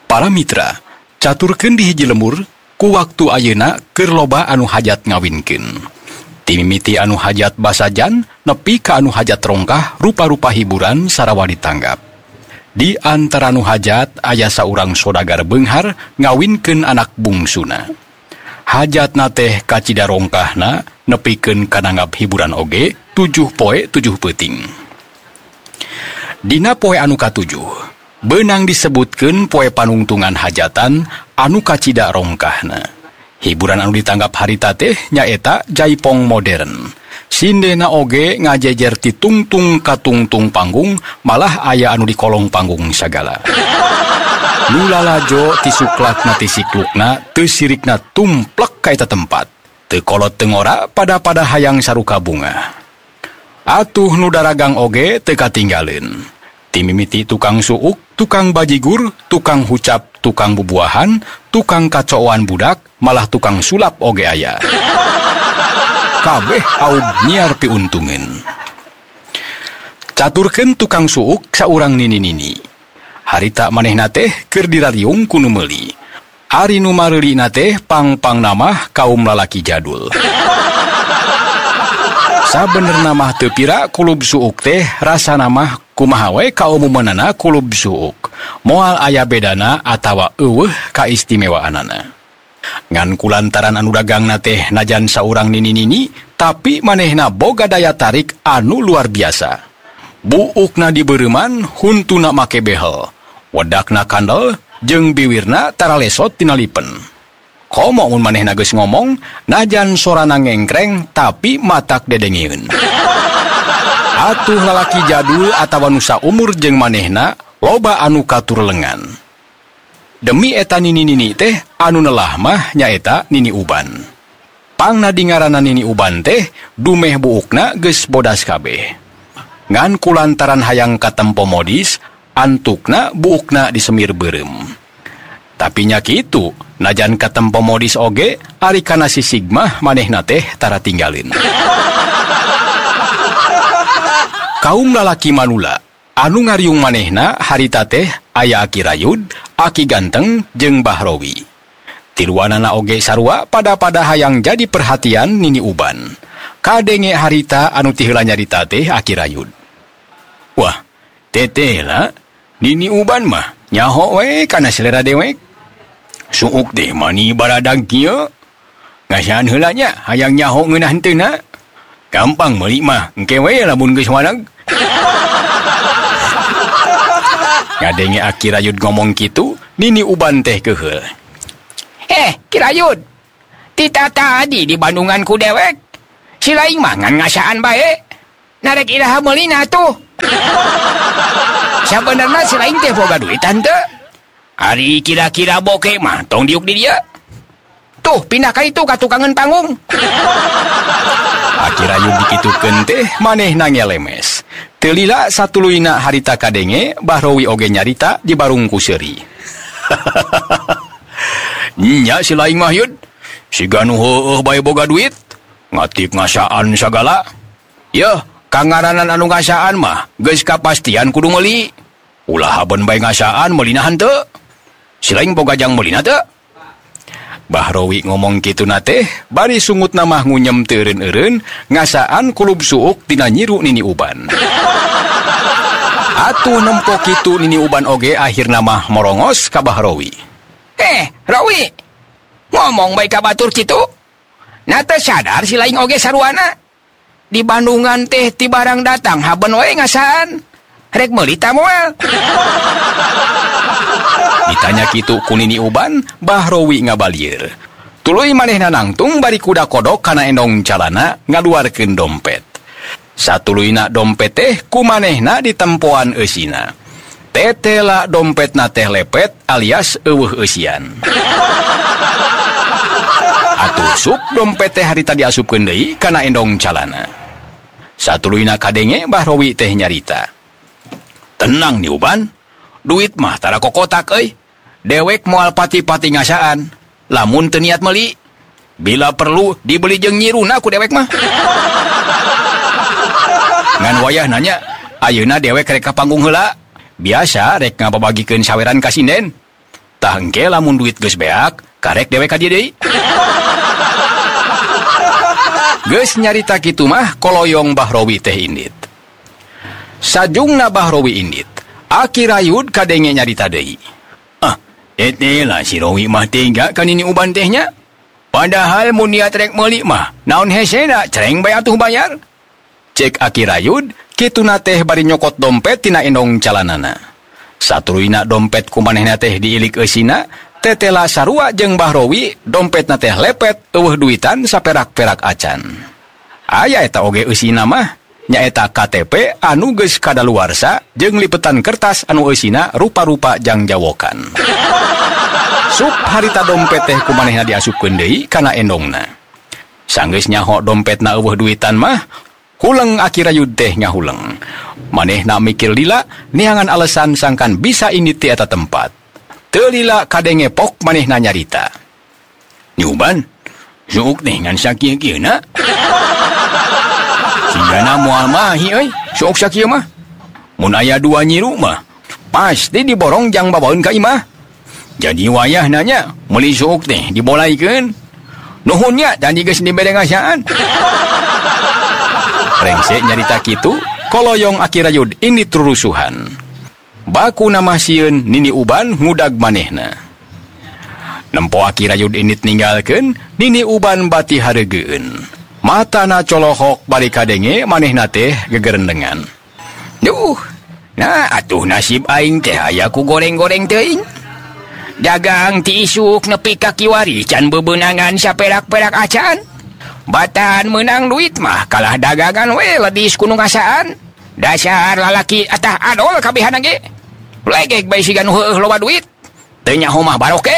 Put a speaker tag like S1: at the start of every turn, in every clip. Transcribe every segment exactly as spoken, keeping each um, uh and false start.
S1: Para mitra, caturkeun di hiji lembur ku waktu ayeuna keur loba anu hajat ngawinkeun. Ti mimiti anu hajat basajan nepi ka anu hajat rongkah rupa-rupa hiburan sarawa ditanggap. Di antara anu hajat aya saurang sodagar beunghar ngawinkeun anak bungsuna. Hajatna teh kacida rongkahna nepikeun kananggap hiburan oge tujuh poe tujuh peuting. Dina poe anu katujuh, beunang disebutkeun poe panungtungan hajatan anu kacida rongkahna. Hiburan anu ditanggap harita teh nyaeta jaipong modern. Sindena oge ngajejer ti tungtung ka tungtung panggung, malah aya anu di kolong panggung sagala. Nu lalajo ti suklakna ti siklukna teu sirikna tumplek ka eta tempat. Teu kolot teu ngora pada-pada hayang saruka bunga. Atuh nu daragang oge teu katinggaleun. Ti mimiti tukang suuk, tukang bajigur, tukang hucap, tukang bubuahan, tukang kacoan budak, malah tukang sulap oge aya. Kabeh aug nyiar piuntungeun. Caturkeun tukang suuk saurang nini-nini. Harita manehna teh keur dirariung ku nu meuli. Ari nu mareulina teh pang-pang namah kaum lalaki jadul. Sabenerna mah teu pira kulub suuk teh rasana mah kumaha we kaumumanana kulub suuk. Moal aya bedana atawa eueuh kaistimewaanana. Ngan kulantaran anu dagangna teh najan saurang nini-nini, tapi manehna boga daya tarik anu luar biasa. Buukna dibeureman huntuna make behel. Wedakna kandel jeung biwirna tara lesot tina lipen. Komo mun manehna geus ngomong, najan sorana ngengkreng tapi matak dedengieun. Atuh lalaki jadul atawa nu saumur jeung manehna loba anu katur lengan. Demi eta nini-nini teh anu neulah mah nyaeta Nini Uban. Pangna dingarana Nini Uban teh dumeh buukna geus bodas kabeh. Ngan kulantaran hayang katempo modis, antukna buukna disemir beureum. Tapi nya kitu, najan katempo modis oge, ari kana sisig mah manehna teh tara tinggalin. Kaum lalaki manula, anu ngariung manehna harita teh aya Aki Rayud, Aki Ganteng, jeung Bahrowi. Tiluanana oge sarua pada-pada hayang jadi perhatian Nini Uban. Kadenge harita anu ti heula nyarita teh Aki Rayud. Wah, teteh lah, Nini Uban mah nyaho we kana selera dewek. Suuk teh mani baradag kieu. Ngasaan heula nya hayang nyaho ngeunah henteuna. Gampang meuli mah engke we lamun geus wanag. Ngadenge Aki Rayud ngomong kitu, Nini Uban teh keheul. Eh, Ki Rayud. Tita tadi di Bandungan ku dewek. Si laing mah ngan ngasaan bae. Narek iraha meulina tuh. Sabenerna si laing teh boga duitan teu. Ari kira-kira bokeh mah tong diuk di dia. Tuh, pindah ka itu ka tukangan panggung. Aki Rayud dikitukeun teh manehna ngelemes. Teu lila satuluyna harita kadenge Bahrowi oge nyarita di barung ku seuri. Nya si laing mah Yud, siga nu heueuh bae boga duit, ngatip ngasaan sagala. Yeuh, kangaranan anu ngasaan mah geus kapastian kudu meuli. Ulah habeun bae ngasaan meulina henteu. Si laing boga jang meulina teu. Bahrowi ngomong kitu na teh bari sungutna mah ngunyem teu eureun-eureun ngasaan kulub suuk tina nyiru Nini Uban. Atuh nempo kitu Nini Uban oge akhirna mah morongos ka Bahrowi. Eh, Rowi, ngomong bae ka batur kitu. Na teu sadar si laing oge saruana. Di Bandungan teh ti barang datang haben we ngasaan. Rek meuli ta moal. Ditanya kitu ku Nini Uban, Bahrowi ngabalieur. Tuluy manehna nangtung bari kuda kodok kana endong calana ngaluarkeun dompet. Satuluyna dompet teh ku manehna ditempoan eusina. Tetela dompetna teh lepet alias eueuh eusian. Atuh sup dompet teh harita diasupkeun deui kana endong calana. Satuluyna kadenge Bahrowi teh nyarita. Tenang Ni Uban, duit mah tara kokotak euy. Dewek moal pati-pati ngasaan. Lamun teu niat meuli, bila perlu dibeli jeung nyiruna ku dewek mah. Ngan wayah nanya, ayeuna dewek rek ka panggung heula. Biasa rek ngababagikeun saweran ka sinden. Tah engke lamun duit geus beak, karek dewek ka dieu deui. Geus nyarita kitu mah koloyong Bahrowi teh indit. Sajungna Bahrowi indit, Aki Rayud kadenge nyarita deui. Ah, eteh lah si Rowi mah tega ka nini uban tehnya. Padahal mun niat rek meuli mah, naon hesena cereng bae atuh bayar. Cek Aki Rayud, kituna teh bari nyokot dompet tina endong calanana. Satuluyna dompet kumanehna teh diilik eusina, tetela sarua jeung Bahrowi, dompetna teh lepet eueuh duitan saperak-perak acan. Aya eta oge eusina mah, nyaeta K T P anu geus kadaluarsa jeung lipetan kertas anu eusina rupa-rupa jang jawokan. Sup harita dompet teh kumanehna diasupkeun deui kana endongna. Sanggeus nyaho dompetna eueuh duitan mah, huleng Aki Rayud teh ngahuleng. Manehna mikir lila, niangan alasan sangkan bisa indit ti eta tempat. Teu lila kadenge pok manehna nyarita. Nyuban, suuk teh ngan sakieu-kieuna. Sigana moal mahi euy, suuk sakieu mah. Mun aya dua nyiru mah, pasti diborong jang babaeun ka imah. Jadi wayah nanya, meuli suuk teh dibolaikeun. Nuhun nya, tadi geus dibere ngasaan. Rengsek nyarita kitu, koloyong Aki Rayud ini terusuhan. Baku nama sieun nini uban ngudag manehna. Nempo Aki Rayud ini ninggalkeun, nini uban bati haregeun. Matana colohok bari kadenge manehna teh gegerendengan. Duh, nah atuh nasib aing teh aya ku goreng-goreng teuing. Dagang ti isuk nepi ka kiwari can bebeunangan saperak-perak acan. Batan menang duit mah kalah dagangan we ledis kuno ngasaan. Dasar lalaki atah adol kabehana ge. Legek bae sigan heueuh loba duit. Teu nyaho mah baroke.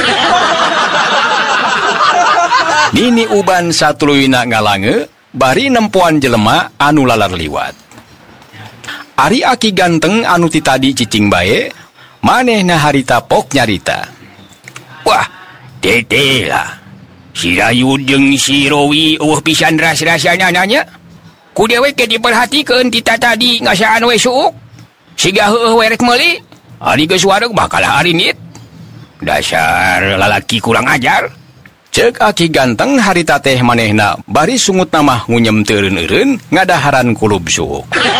S1: Nini uban satuluyna ngalange bari nempuan jelema anu lalar liwat. Ari Aki ganteng anu ti tadi cicing bae, manehna harita pok nyarita. Wah, teteh lah. Si Rayud jeung si Rowi eueuh pisan ras-rasana nanya. Ku dewek ge diperhatikeun kita tadi ngasaan we suuk. Siga heueuh we rek meuli. Ari geus wareg bakal arinit. Dasar lalaki kurang ajar. Ceuk Aki ganteng harita teh manehna bari sungut mah ngunyem teu eureun-eureun ngadaharan kulub suuk.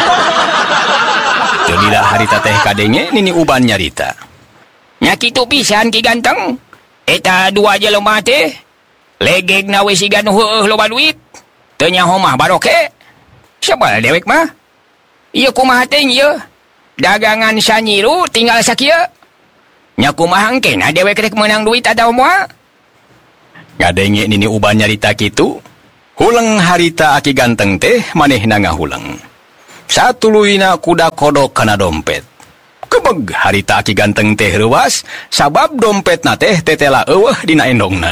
S1: Teu lila harita teh kadenge nini uban nyarita. Nya kitu pisan Ki ganteng. Eta dua jelema teh legeg na we sigan heueuh loba duit. Teu nyaho mah baroke. Sabal dewek mah? Ieu kumaha teh ieu? Dagangan sanyiru tinggal sakieu. Nya kumaha engkena dewek rek meunang duit atawa moal? Ngadenge nini uban nyarita kitu, huleng harita Aki ganteng teh manehna ngahuleng. Satuluyna kuda kodok kana dompet. Kebeg harita Aki ganteng teh reuwas sabab dompetna teh tetela eueuh dina endongna.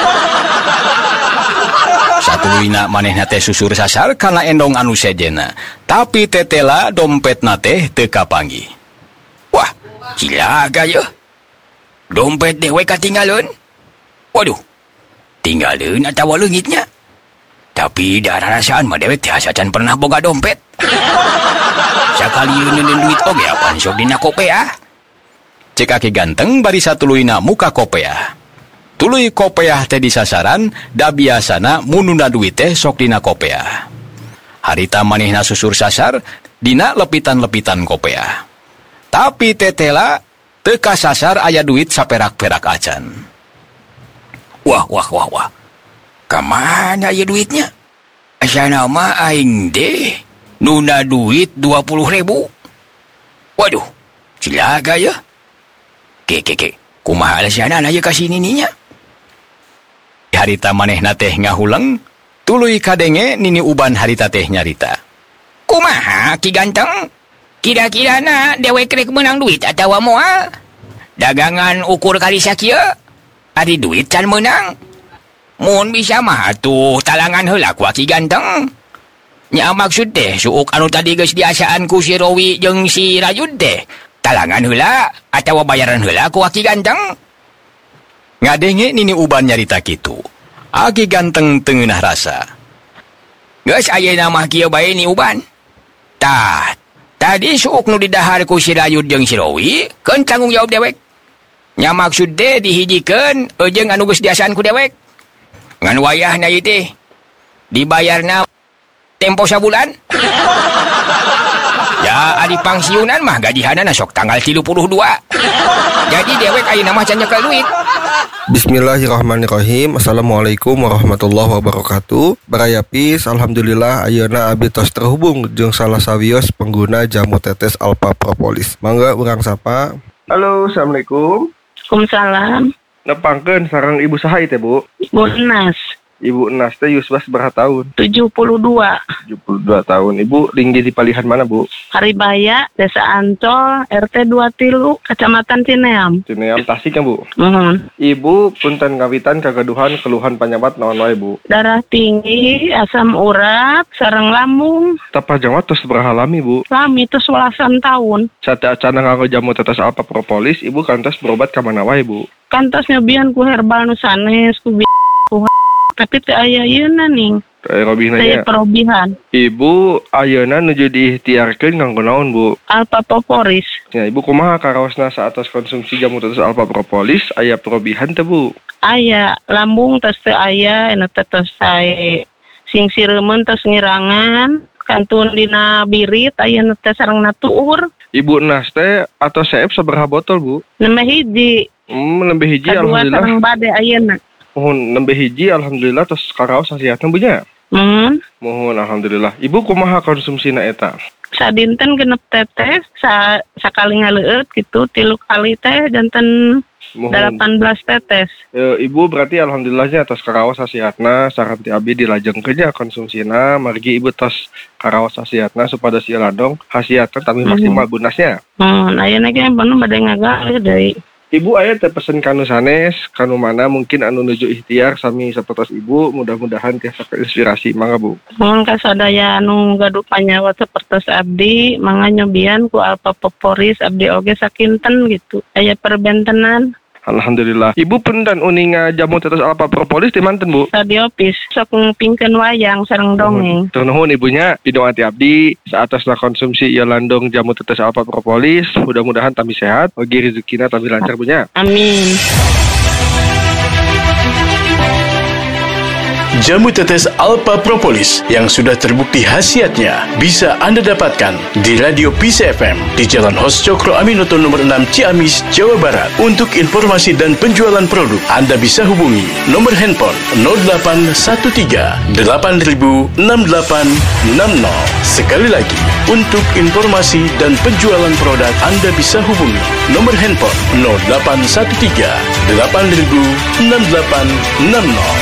S1: Satuluyna manehna teh susur sasar kana endong anu sejena, tapi tetela dompetna teh teu kapanggih. Wah, cilaga yeuh. Dompet dewe katinggalun. Waduh, tinggalun atawa leungitnya. Tapi darah rasaan mah dewek teh asa can pernah boga dompet. Sakali neuneun duit oge apan sok dina kopeah. Cek Aki ganteng bari satuluyna muka kopeah. Tuluy kopeah teh di sasaran, da biasana mununa duit teh sok dina kopeah. Harita manehna susur sasar, dina lepitan-lepitan kopeah. Tapi tetela, teu kasasar aya duit saperak-perak acan. Wah, wah, wah, wah. Kamana aya duitnya? Asana mah aing deh, nuna duit dua puluh ribu. Waduh, cilaga ya. Ke, ke, ke. Kumaha alasana aya kasinininya? Harita manehna teh ngahuleng, tuluy kadenge nini uban harita teh nyarita. Kumaha Ki ganteng? Kira-kirana dewek rek menang duit atawa moal? Dagangan ukur kali sakieu, ari duit can menang. Mun bisa mah atuh talangan heula ku Ki ganteng. Nya maksud teh suuk anu tadi geus diasaan ku si Rowi jeung si Rayud teh, talangan heula atawa bayaran heula ku Ki ganteng? Ngadenge nini uban nyarita kitu. Aki ganteng teu ngeunah rasa. Geus ayeuna mah kieu bae ni uban. Tah, tadi suuk nu didahar ku si Rayud jeung si Rowi, keun tanggung jawab dewek.
S2: Nya maksud teh dihijikeun jeung anu geus diasaan ku dewek. Ngan wayahna ieu teh dibayarna tempo sabulan. Ya adi pangsiunan mah gajihanana sok tanggal tilu puluh dua. Jadi dewek ayeuna mah can nyekel duit.
S3: Bismillahirrahmanirrahim. Assalamualaikum warahmatullahi wabarakatuh. Barayapis, alhamdulillah ayeuna abdi tos terhubung jeung salah sawios pengguna jamu tetes Alpha Propolis. Mangga urang sapa. Halo, assalamualaikum.
S4: Waalaikumsalam.
S3: Nepangkeun sareng ibu saha teh, Bu?
S4: Ibu Enas.
S3: Ibu Enas teh yusbas berapa tahun?
S4: tujuh puluh dua.
S3: tujuh puluh dua tahun. Ibu tinggi di palihan mana, Bu?
S4: Haribaya, Desa Ancol, R T dua Tilu, Kecamatan Cineam.
S3: Cineam Tasik ya, Bu?
S4: Mohon.
S3: Ibu punten ngawitan kagaduhan keluhan panyabat naon wae, Bu?
S4: Darah tinggi, asam urat, sareng lambung.
S3: Tapah jawab tos sabaraha lami, Bu?
S4: Lami teh welasan tahun.
S3: Sate acana nganggo jamu tetes Alpha Propolis, Ibu kantos berobat ka mana wae, Bu?
S4: Kantos nyobian ku herbal nu sanes, ku bi- ku tapi teh aya ieuna ning.
S3: Teh robihna
S4: Teh
S3: nya.
S4: perobihan.
S3: Ibu ayeuna nuju diikhtiarkeun nganggo naon, Bu?
S4: Alpha Propolis.
S3: Ya, Ibu kumaha karaosna saatos konsumsi jamu tetes Alpha Propolis aya perobihan teh, Bu?
S4: Aya lambung tos teu aya, anu teh tos sae sing sireumeun tos ngirangan, kantun dina birit ayeuna teh sareng natuur.
S3: Ibu Enas teh atau seep sabaraha botol, Bu?
S4: Nembe hiji.
S3: Hmm, nembe hiji
S4: Kadua
S3: alhamdulillah.
S4: sareng bade ayeuna.
S3: Mohon nembe hiji alhamdulillah tos karaos hasiatna Bu nya.
S4: Mohon.
S3: Mohon alhamdulillah. Ibu kumaha konsumsina eta?
S4: Sadinten genep tetes, sa sakali ngaleueut gitu, tilu kali teh janten
S3: Mohon.
S4: delapan belas tetes.
S3: E, Ibu berarti alhamdulillahnya atas karaos hasiatna saran ti abdi dilajengkeun nya konsumsina margi Ibu tos karaos hasiatna supados ieu ladong hasiatna tapi maksimal bunasnya.
S4: Mohon ayeuna ge bener bade ngagalih deui.
S3: Ibu aya teh pesen kanu sanes, kanu mana mungkin anu nuju ikhtiar sami sapertos Ibu, mudah-mudahan tiasa inspirasi mangga, Bu.
S4: Mohon ka sadaya anu gaduh panyawa sapertos abdi, mangga nyobian ku Alpha Propolis abdi oge sakinten gitu. Aya perbentenan.
S3: Alhamdulillah. Ibu punten uninga jamu tetes Alpha Propolis di manten, Bu?
S4: Radiopis sok ngpingkeun wayang sareng dongeng.
S3: Tur nuhun ibunya, pidoa ti abdi saatasna konsumsi ieu landong jamu tetes Alpha Propolis, mudah-mudahan tami sehat, oge rezekina tami lancar bunya.
S4: Amin.
S5: Jamu tetes Alpha Propolis yang sudah terbukti khasiatnya bisa Anda dapatkan di Radio Peace F M di Jalan Hos Cokro Aminoto nomor enam Ciamis, Jawa Barat. Untuk informasi dan penjualan produk, Anda bisa hubungi nomor handphone nol delapan satu tiga delapan nol enam delapan enam nol. Sekali lagi, untuk informasi dan penjualan produk, Anda bisa hubungi nomor handphone nol delapan satu tiga delapan nol enam delapan enam nol.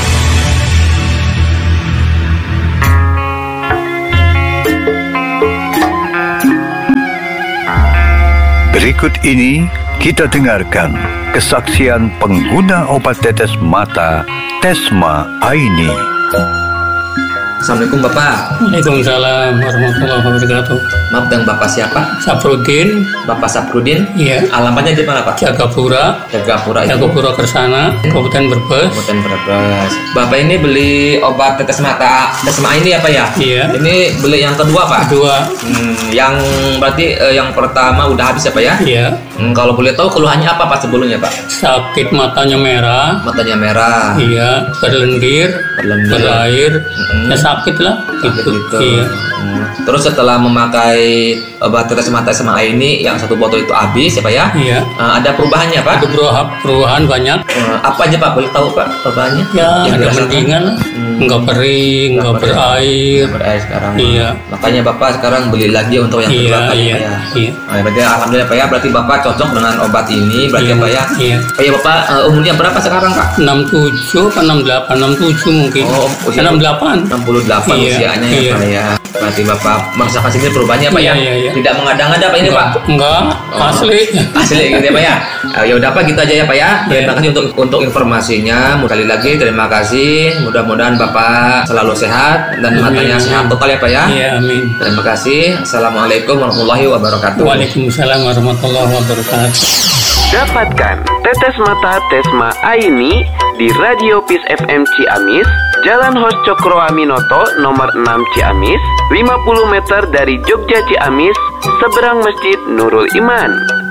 S6: Berikut ini kita dengarkan kesaksian pengguna obat tetes mata Tesma Aini.
S7: Assalamualaikum Bapak.
S8: Waalaikumsalam warahmatullahi wabarakatuh.
S7: Maaf, dengan Bapak siapa?
S8: Saprudin.
S7: Bapak Saprudin?
S8: Iya.
S7: Alamatnya di mana Pak?
S8: Jagapura.
S7: Jagapura itu?
S8: Jagapura Kersana, Kabupaten Brebes.
S7: Kabupaten Brebes. Bapak ini beli obat tetes mata Tesma ini apa ya?
S8: Iya.
S7: Ini beli yang kedua Pak?
S8: Kedua.
S7: Hmm, yang berarti eh, yang pertama udah habis apa ya?
S8: Iya.
S7: Hmm, kalau boleh tahu keluhannya apa Pak sebelumnya Pak?
S8: Sakit matanya merah.
S7: Matanya merah.
S8: Iya. Berlendir.
S7: Berlendir.
S8: Berair.
S7: Mm-hmm.
S8: Ya sakit lah.
S7: Gitu.
S8: Gitu. Iya.
S7: Hmm. Terus setelah memakai obat tetes mata Tesma ini yang satu botol itu habis ya Pak ya?
S8: Iya.
S7: Uh, ada perubahannya Pak?
S8: Ada perubahan, perubahan banyak.
S7: Uh, apa aja Pak? Boleh tahu Pak perubahannya?
S8: Ya,
S7: Yang
S8: ada
S7: dirasakan?
S8: mendingan.
S7: Hmm.
S8: Enggak kering, enggak berair.
S7: Berair sekarang.
S8: Iya.
S7: Makanya Bapak sekarang beli lagi untuk yang kedua
S8: Iya,
S7: kali
S8: iya,
S7: ya.
S8: iya.
S7: Nah, berarti alhamdulillah Pak ya, berarti Bapak cocok dengan obat ini, berarti
S8: Iya,
S7: Pak ya.
S8: iya.
S7: Pak ya Bapak uh, umurnya berapa sekarang Pak?
S8: enam puluh tujuh atau enam puluh delapan, enam puluh tujuh mungkin.
S7: Oh, usia-
S8: enam puluh delapan.
S7: enam puluh delapan
S8: Iya,
S7: usianya ya
S8: iya.
S7: Pak ya. Berarti Bapak merasakan sini perubahannya Pak
S8: Iya,
S7: ya.
S8: iya, iya.
S7: Tidak mengada-ngada Pak ini Pak.
S8: Enggak,
S7: Oh.
S8: asli.
S7: Asli gitu ya Pak ya. Uh, ya udah Pak gitu aja ya Pak ya. Terima
S8: Iya.
S7: kasih untuk untuk informasinya. Sekali lagi terima kasih. Mudah-mudahan Bapak selalu sehat dan
S8: Amin.
S7: matanya sehat total ya Pak ya.
S8: Iya, amin.
S7: Terima kasih. Assalamualaikum warahmatullahi wabarakatuh.
S8: Waalaikumsalam warahmatullahi wabarakatuh.
S9: Dapatkan tetes mata Tesma Aini di Radio Peace F M Ciamis, Jalan Hos Cokro Aminoto nomor enam Ciamis, lima puluh meter dari Jogja Ciamis, seberang Masjid Nurul Iman.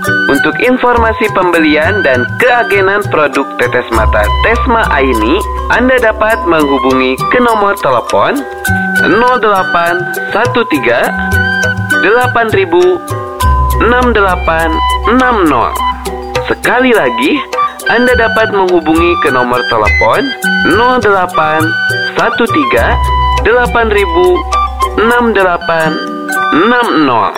S9: Untuk informasi pembelian dan keagenan produk tetes mata Tesma Aini, Anda dapat menghubungi ke nomor telepon nol delapan satu tiga delapan ribu enam delapan enam nol. Sekali lagi, Anda dapat menghubungi ke nomor telepon nol delapan satu tiga delapan ribu enam delapan enam nol.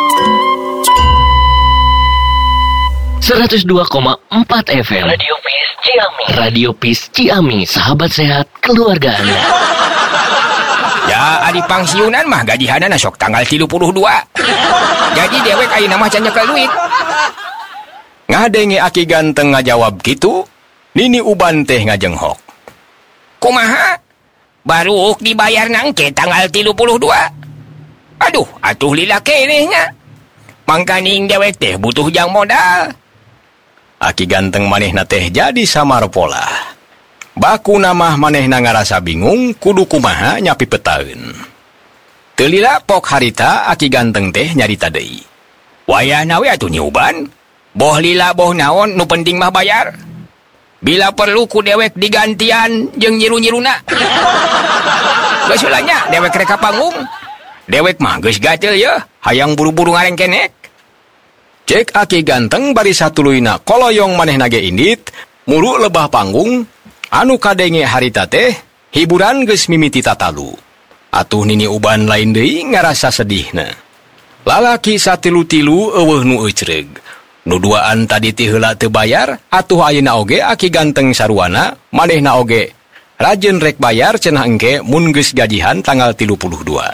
S10: seratus dua koma empat F M Radio Peace Ciamis. Radio Peace Ciamis, sahabat sehat keluarga Anda.
S2: Ya, adi pangsiunan mah gajihanana sok tanggal tiga puluh dua. Jadi dewek ayeuna mah can nyekel duit.
S1: Ngadenge aki ganteng ngajawab gitu, Nini Uban teh ngajenghok.
S2: Kumaha? Baru dibayar nangke tanggal tiga puluh dua. Aduh, atuh lila kenehnya. Mangkaning dewek teh butuh jang modal.
S1: Aki ganteng manehna teh jadi samar pola. Baku namah manehna ngarasa bingung kudu kumaha nyapi petaeun. Teu lila pok harita aki ganteng teh nyarita deui.
S2: Wayahna we atuh nyuban. Boh lila boh naon nu penting mah bayar. Bila perlu ku dewek digantian jeung nyiru-nyiruna. Geus heula nya dewek rek ka panggung. Dewek mah geus gatel yeuh, hayang buru-buru ngareng kenek.
S1: Cek aki ganteng bari satuluyna koloyong manehna ge indit, muru lebah panggung, anu kadenge harita teh hiburan geus mimiti tatalu. Atuh Nini Uban lain deui ngarasa sedihna. Lalaki satilu-tilu eueuh nu eucreug. Nu duaan tadi ti heula teu bayar, atuh ayeuna oge aki ganteng saruana, manehna oge rajeun rek bayar cenah engke mun geus gajihan tanggal tiga puluh dua.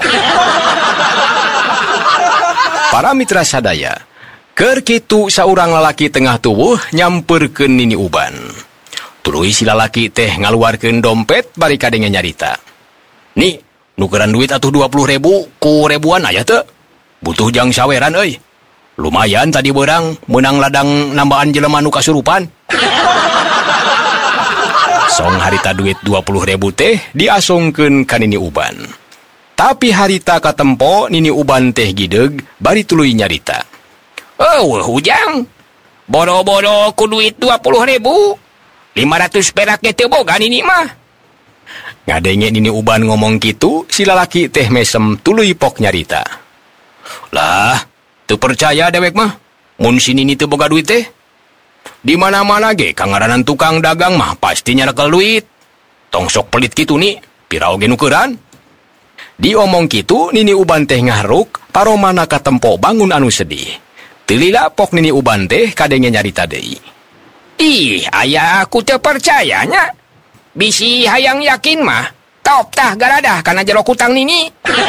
S1: Para mitra sadaya, keur kitu saurang lalaki tengah tuwuh nyamperkeun Nini Uban. Tuluy si lalaki teh ngaluarkeun dompet bari kadenge nyarita. Ni, nukeran duit atuh dua puluh ribu ku ribuan aya teu? Butuh jang saweran euy. Lumayan tadi beurang menang ladang nambaan jelema nu kasurupan. Song harita duit dua puluh ribu teh diasongkeun ka Nini Uban. Tapi harita katempo Nini Uban teh gideg bari tuluy nyarita.
S2: Oh, hujang. Boro-boro ku duit dua puluh ribu. lima ratus perak teu boga Nini mah.
S1: Ngadenge Nini Uban ngomong kitu, si lalaki teh mesem tuluy pok nyarita. Lah, teu percaya dewek mah. Mun si Nini teu boga duit teh. Di mana-mana ge kangaranan tukang dagang mah pasti nyarekel duit. Tong sok pelit kitu ni, pira oge nukeran. Diomong kitu Nini Uban teh ngahruk, paromana katempo bangun anu sedih. Teu lila pok Nini Uban teh kadenge nyarita deui.
S2: Ih, aya aku teu percayanya. Bisi hayang yakin mah, top tah garadah kana jero kutang Nini.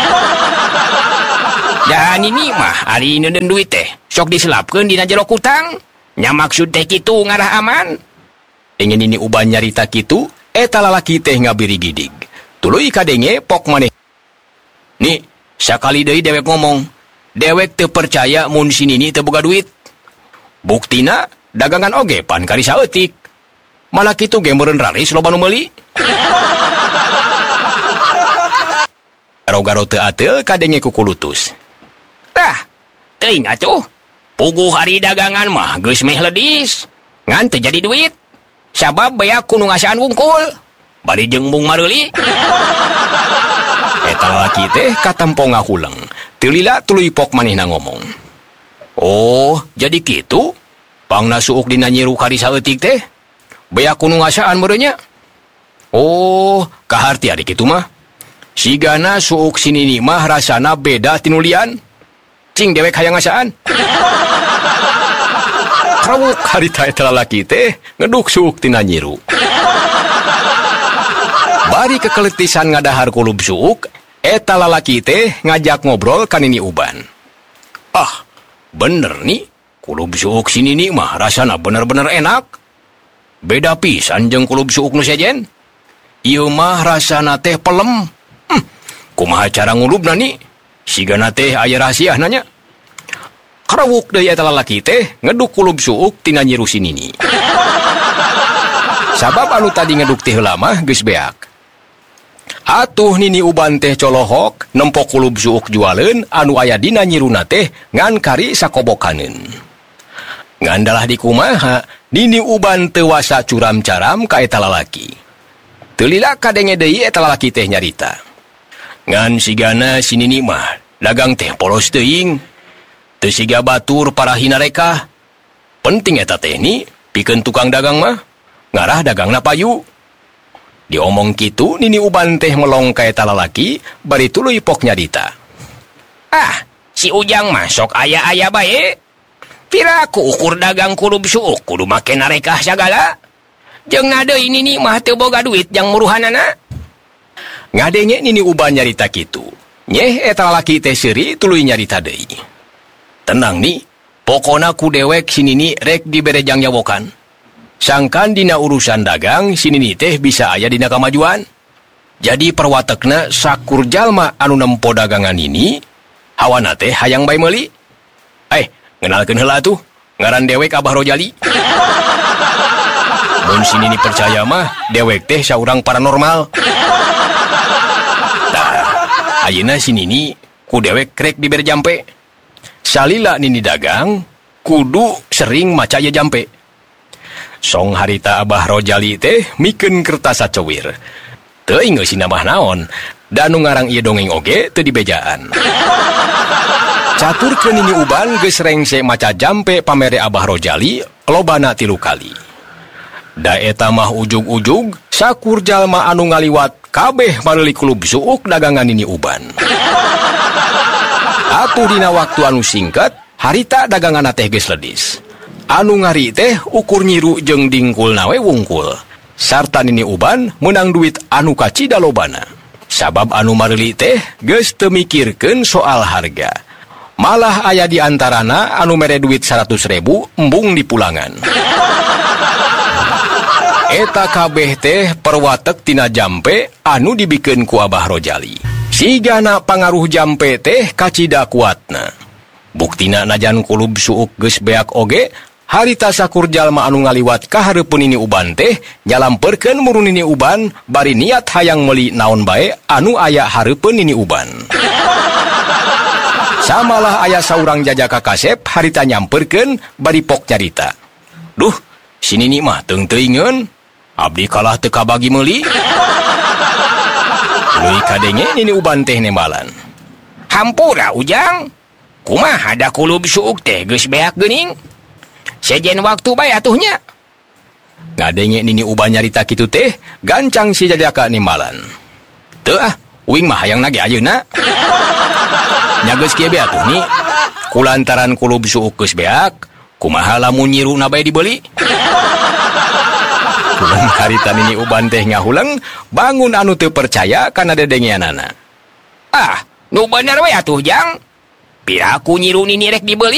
S2: Dan Nini mah ari neudeun duit teh sok diselapkeun dina jero kutang. Nya maksud teh kitu ngarah aman.
S1: Ingin Nini Uban nyarita kitu, eta lalaki teh ngabiri gidig. Tuluy kadenge pok maneh. Nih, sakali deui dewek ngomong, dewek teu percaya mun si Nini teu boga duit. Buktina, dagangan oge pan karisa eutik. Malah kitu ge meureun raris loba nu meuli. Garo-garo teu ateu kadenge kukulutus.
S2: Tah, teuing atuh. Puguh hari dagangan mah geus meh ledis. Ngan teu jadi duit. Sabab beak kudu ngasaan wungkul. Bari jeung mung mareuli.
S1: Eta lalaki teh katempo ngahuleng. Teu lila tuluy pok manehna ngomong. Oh, jadi kitu? Pangna suuk dina nyiru karisa eutik teh? Beak kudu ngasaan meureun nya? Oh, kaharti ari kitu mah. Sigana suuk si Nini mah rasana beda ti nu lian. Cing dewek hayang ngasaan. Krawuk harita eta lalaki teh ngeduk suuk tina nyiru. Bari kekeletisan ngadahar kulub suuk, eta lalaki teh ngajak ngobrol ka Nini Uban. Ah, bener nih, kulub suuk si Nini mah rasana bener-bener enak. Beda pisan jeung kulub suuk nu sejen. Ieu mah rasana teh pelem. Hm, kumaha cara ngulubna ni? Sigana teh aya rahasia nanya. Karawuk deui eta lalaki teh ngeduk kulub suuk tina nyiru si Nini. Sabab anu tadi ngeduk teh heula mah geus beak. Atuh Nini Uban teh colohok nempok kulub suuk jualeun anu aya dina nyiruna teh ngan kari sakobokaneun. Ngandalah di kumaha, nini uban tewasa curam caram ka eta lalaki. Telila kadenge deui eta lalaki teh nyarita. Ngan sigana si nini mah dagang teh polos teuing. Teu siga batur para hinareka. Penting eta teh ni pikeun tukang dagang mah ngarah dagangna payu. Diomong kitu nini uban teh melong ka eta lalaki bari tuluy pok nyarita.
S2: Ah, si Ujang masuk aya-aya bae. Pira ku ukur dagang kulub suuk kudu make narekah sagala. Jeung ngadeui nini mah teu boga duit jang muruhanana.
S1: Ngadenge nini uban nyarita kitu. Nyeh eta lalaki teh seuri tuluy nyarita deui. Tenang ni, pokona ku dewek si nini rek dibere jang nyawokan. Sangkan dina urusan dagang si nini teh bisa aya dina kamajuan. Jadi perwatekna sakur jalma anu nempo dagangan ini, hawana teh hayang bae meuli. Eh, ngenalkeun heula tuh, ngaran dewek Abah Rojali. Mun si nini percaya mah, dewek teh saurang paranormal. Tah, ayeuna si nini ku dewek krek dibere jampe. Salila nini dagang, kudu sering maca ye jampe. Song harita Abah Rojali teh mikeun kertas saceuwir. Teu ingeus sina mah naon, da nu ngarang ieu dongeng oge teu dibejaan. Caturkeun nini uban geus rengse maca jampe pamere Abah Rojali lobana tilu kali. Da eta mah ujug-ujug sakur jalma anu ngaliwat kabeh mareuli kulub suuk dagangan nini uban. Atuh dina waktu anu singkat, harita daganganna teh geus ledis. Anu ngari teh ukur nyiru jeung dingkul nawe wungkul. Sarta nini uban menang duit anu kacida lobana. Sabab anu mareuli teh geus teu mikirkeun soal harga. Malah aya di antarana anu mere duit seratus ribu embung di pulangan. Eta kabeh teh perwatek tina jampe anu dibikeun ku Abah Rojali. Sigana pangaruh jampe teh kacida kuatna. Buktina najan kulub suuk geus beak oge, harita sakur jalma anu ngaliwat ka hareupeun nini uban teh nyalamperkeun murun nini uban bari niat hayang meuli naon bae anu aya hareupeun nini uban. Samalah aya saurang jajaka kasep harita nyamperkeun bari pok carita. Duh, si nini mah teung teuingeun, abdi kalah teu kabagi meuli. Leuwih kadenge nini uban teh nembalan.
S2: Hampura Ujang. Kumaha ada kulub suuk teh geus beak geuning. Sejen waktu bae atuh nya.
S1: Ngadenge nini uban nyarita kitu teh, gancang si jajaka nimbalan. Teu ah, uing mah hayang nage ayeuna. Nya geus kieu be atuh ni. Kulantaran kulub suuk geus beak, kumaha lamun nyiruna bae dibeli? Kulang harita nini uban teh ngahuleng, bangun anu teu percaya kana dedengeanana.
S2: Ah, nu bener we atuh Jang. Pira ku nyiru nini rek dibeli.